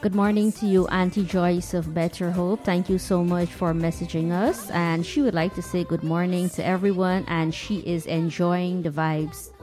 Good morning to you, Auntie Joyce of Better Hope. Thank you so much for messaging us. And she would like to say good morning to everyone, and she is enjoying the vibes.